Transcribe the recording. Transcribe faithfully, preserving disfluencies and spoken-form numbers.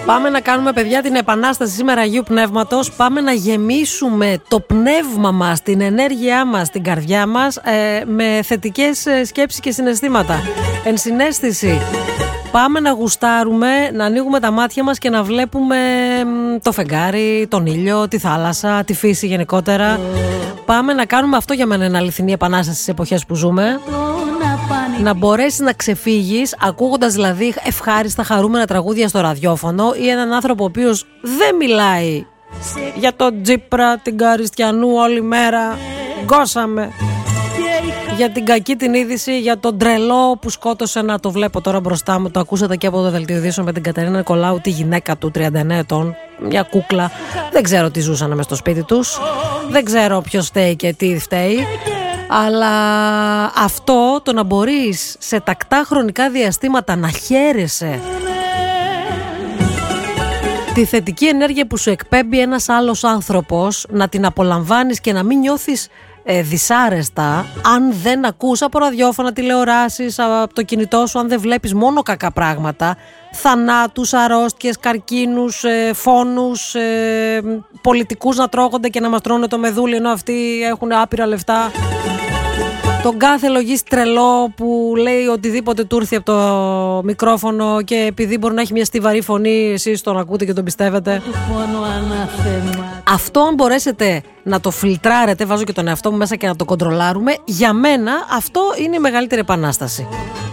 Πάμε να κάνουμε, παιδιά, την επανάσταση σήμερα Αγίου Πνεύματος. Πάμε να γεμίσουμε το πνεύμα μας, την ενέργειά μας, την καρδιά μας ε, με θετικές σκέψεις και συναισθήματα. Ενσυναίσθηση. Πάμε να γουστάρουμε, να ανοίγουμε τα μάτια μας και να βλέπουμε το φεγγάρι, τον ήλιο, τη θάλασσα, τη φύση γενικότερα. Πάμε να κάνουμε, αυτό για μένα είναι αληθινή επανάσταση στις εποχές που ζούμε. Να μπορέσεις να ξεφύγεις ακούγοντας δηλαδή ευχάριστα χαρούμενα τραγούδια στο ραδιόφωνο ή έναν άνθρωπο ο οποίος δεν μιλάει για τον Τσίπρα, την Καριστιανού όλη μέρα. Γκώσαμε. Για την κακή την είδηση, για τον τρελό που σκότωσε, να το βλέπω τώρα μπροστά μου, το ακούσατε και από το δελτίο ειδήσεων με την Κατερίνα Νικολάου, τη γυναίκα του τριάντα εννέα ετών, μια κούκλα. Δεν ξέρω τι ζούσανε μες στο σπίτι τους, δεν ξέρω ποιος φταίει και τι φταίει. Αλλά αυτό, το να μπορείς σε τακτά χρονικά διαστήματα να χαίρεσαι τη θετική ενέργεια που σου εκπέμπει ένας άλλος άνθρωπος, να την απολαμβάνεις και να μην νιώθεις ε, δυσάρεστα αν δεν ακούς από ραδιόφωνα, τηλεοράσεις, από το κινητό σου, αν δεν βλέπεις μόνο κακά πράγματα, θανάτους, αρρώστιες, καρκίνους, ε, φόνους, ε, πολιτικούς να τρώγονται και να μας τρώνε το μεδούλι ενώ αυτοί έχουν άπειρα λεφτά. Τον κάθε λογής τρελό που λέει οτιδήποτε του έρθει από το μικρόφωνο και επειδή μπορεί να έχει μια στιβαρή φωνή, εσείς τον ακούτε και τον πιστεύετε. Αυτό, αν μπορέσετε να το φιλτράρετε, βάζω και τον εαυτό μου μέσα και να το κοντρολάρουμε, για μένα αυτό είναι η μεγαλύτερη επανάσταση.